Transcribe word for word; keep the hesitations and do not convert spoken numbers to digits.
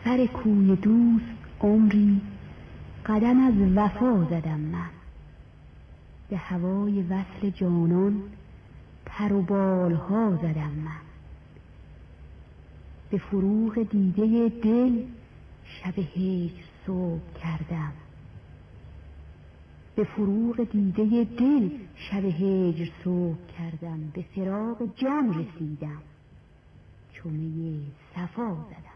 سر کوی دوست عمری قدم از وفا زدم من. به هوای وصل جانان پر و بالها زدم من. به فروغ دیده دل شب هجر صبح کردم. به فروغ دیده دل شب هجر صبح کردم. به فراق جان رسیدم چو می صفا زدم.